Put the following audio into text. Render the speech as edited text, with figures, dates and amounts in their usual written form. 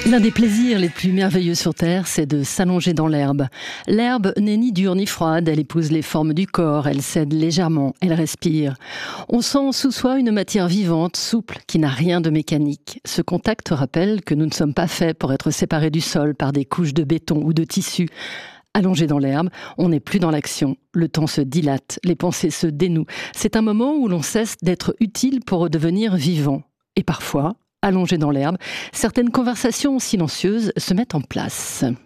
L'un des plaisirs les plus merveilleux sur Terre, c'est de s'allonger dans l'herbe. L'herbe n'est ni dure ni froide, elle épouse les formes du corps, elle cède légèrement, elle respire. On sent sous soi une matière vivante, souple, qui n'a rien de mécanique. Ce contact rappelle que nous ne sommes pas faits pour être séparés du sol par des couches de béton ou de tissu. Allongé dans l'herbe, on n'est plus dans l'action. Le temps se dilate, les pensées se dénouent. C'est un moment où l'on cesse d'être utile pour redevenir vivant. Et parfois, allongé dans l'herbe, certaines conversations silencieuses se mettent en place.